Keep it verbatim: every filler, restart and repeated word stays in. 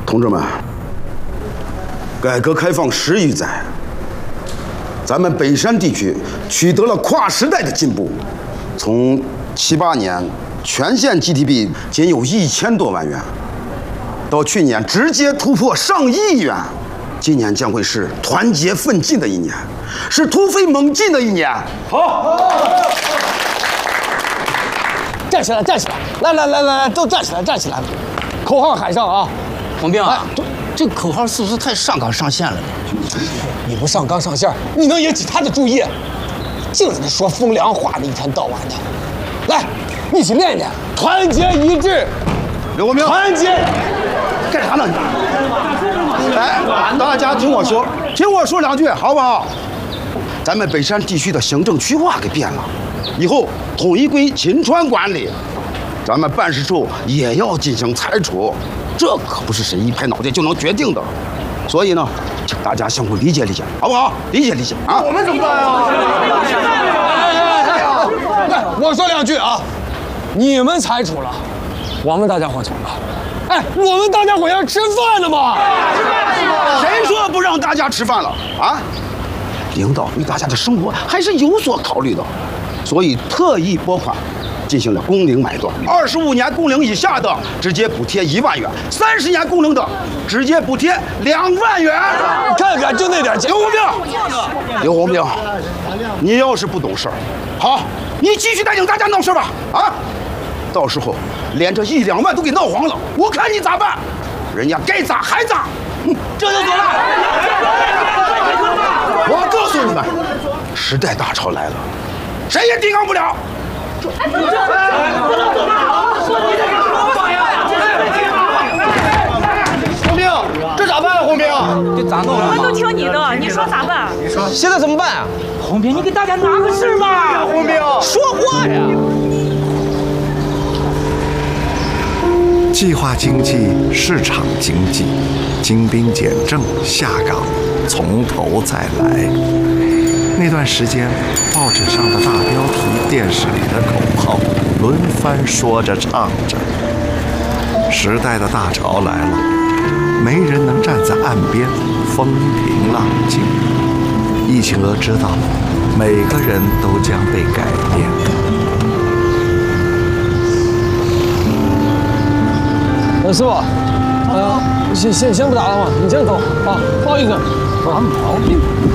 同志们，改革开放十余载，咱们北山地区取得了跨时代的进步。从七八年全县 G D P 仅有一千多万元，到去年直接突破上亿元，今年将会是团结奋进的一年，是突飞猛进的一年。好， 站起来，站起来！来来来来来，都站起来，站起来！口号喊上啊！ 洪兵啊，这口号是不是太上纲上线了？ 你不上纲上线，你能引起他的注意？净在那说风凉话的，一天到晚的。来，一起练练，团结一致。 刘国明， 团结！ 干啥呢你？来，大家听我说，听我说两句，好不好？咱们北山地区的行政区划给变了，以后统一归秦川管理，咱们办事处也要进行裁处，这可不是谁一拍脑袋就能决定的。所以呢，请大家相互理解理解，好不好？理解理解啊！ 我们怎么办啊？来，我说两句啊，你们裁处了，我们大家伙怎么办？哎，我们大家伙要吃饭的嘛！ 谁说不让大家吃饭了啊？领导对大家的生活还是有所考虑的，所以特意拨款进行了工龄买断，二十五年工龄以下的直接补贴一万元，三十年工龄的直接补贴两万元。 看看就那点钱。 刘红兵，刘红兵，你要是不懂事儿，好，你继续带领大家闹事吧，啊！到时候连这一两万都给闹黄了，我看你咋办？人家该咋还咋，嗯，这就走了。我告诉你们，时代大潮来了，谁也抵抗不了。 哎，不能走啊！说你这个说法呀！ 红兵，这咋办啊？红兵， 这咋弄？ 我们都听你的，你说咋办？ 你说现在怎么办啊？ 红兵，你给大家拿个事嘛！ 红兵，说话呀！ 计划经济、市场经济，精兵简政下岗，从头再来。那段时间，报纸上的大标题、电视里的口号，轮番说着唱着。时代的大潮来了，没人能站在岸边风平浪静。一清娥知道，每个人都将被改变。 呃，师傅，呃，先先先不打了嘛，你先走啊，不好意思。 啥毛病？